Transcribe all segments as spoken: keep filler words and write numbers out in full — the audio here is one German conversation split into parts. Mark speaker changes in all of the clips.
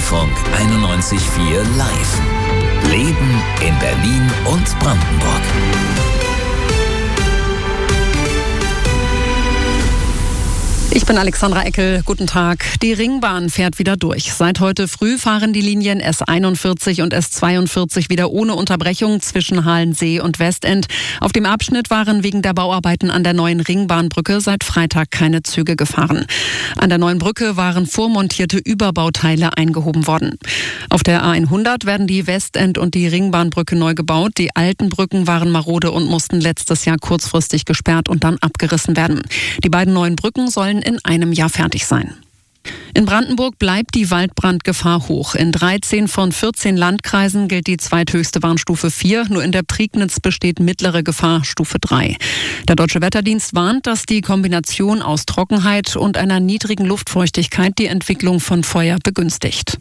Speaker 1: Rundfunk einundneunzig Komma vier live. Leben in Berlin und Brandenburg.
Speaker 2: Ich bin Alexandra Eckel. Guten Tag. Die Ringbahn fährt wieder durch. Seit heute früh fahren die Linien S einundvierzig und S zweiundvierzig wieder ohne Unterbrechung zwischen Halensee und Westend. Auf dem Abschnitt waren wegen der Bauarbeiten an der neuen Ringbahnbrücke seit Freitag keine Züge gefahren. An der neuen Brücke waren vormontierte Überbauteile eingehoben worden. Auf der A hundert werden die Westend und die Ringbahnbrücke neu gebaut. Die alten Brücken waren marode und mussten letztes Jahr kurzfristig gesperrt und dann abgerissen werden. Die beiden neuen Brücken sollen in einem Jahr fertig sein. In Brandenburg bleibt die Waldbrandgefahr hoch. In dreizehn von vierzehn Landkreisen gilt die zweithöchste Warnstufe vier. Nur in der Prignitz besteht mittlere Gefahr Stufe drei. Der Deutsche Wetterdienst warnt, dass die Kombination aus Trockenheit und einer niedrigen Luftfeuchtigkeit die Entwicklung von Feuer begünstigt.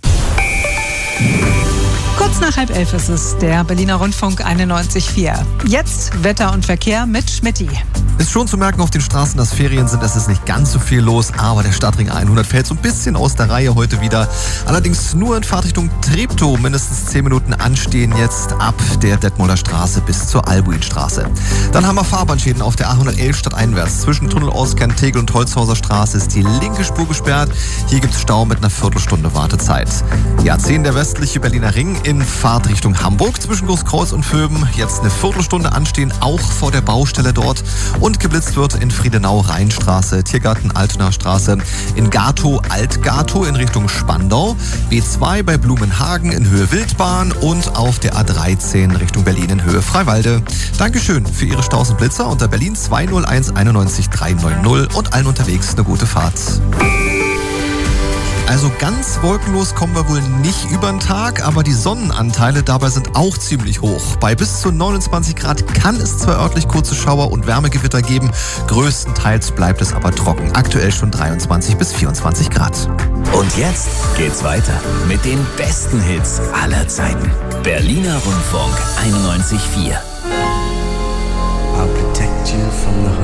Speaker 3: Kurz nach halb elf ist es, der Berliner Rundfunk einundneunzig Komma vier. Jetzt Wetter und Verkehr mit Schmitty.
Speaker 4: Ist schon zu merken auf den Straßen, dass Ferien sind, es ist nicht ganz so viel los, aber der Stadtring hundert fällt so ein bisschen aus der Reihe heute wieder. Allerdings nur in Fahrtrichtung Treptow, mindestens zehn Minuten anstehen jetzt ab der Detmolder Straße bis zur Albuinstraße. Dann haben wir Fahrbahnschäden auf der A hundertelf stadteinwärts. Zwischen Tunnelausgang Tegel und Holzhauser Straße ist die linke Spur gesperrt. Hier gibt es Stau mit einer Viertelstunde Wartezeit. Die A zehn, der westliche Berliner Ring in Fahrtrichtung Hamburg zwischen Großkreuz und Vöben. Jetzt eine Viertelstunde anstehen, auch vor der Baustelle dort. Und geblitzt wird in Friedenau-Rheinstraße, Tiergarten Altenaer Straße, in Gatow Altgatow in Richtung Spandau, B zwei bei Blumenhagen in Höhe Wildbahn und auf der A dreizehn Richtung Berlin in Höhe Freiwalde. Dankeschön für Ihre Staus und Blitzer unter Berlin zwei null eins einundneunzig dreihundertneunzig und allen unterwegs eine gute Fahrt. Also ganz wolkenlos kommen wir wohl nicht über den Tag, aber die Sonnenanteile dabei sind auch ziemlich hoch. Bei bis zu neunundzwanzig Grad kann es zwar örtlich kurze Schauer und Wärmegewitter geben, größtenteils bleibt es aber trocken. Aktuell schon dreiundzwanzig bis vierundzwanzig Grad.
Speaker 1: Und jetzt geht's weiter mit den besten Hits aller Zeiten. Berliner Rundfunk einundneunzig Komma vier.
Speaker 5: I'll protect you from the